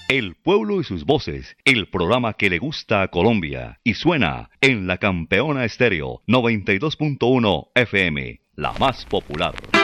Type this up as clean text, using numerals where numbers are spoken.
El pueblo y sus voces, el programa que le gusta a Colombia y suena en la Campeona Estéreo 92.1 FM, la más popular.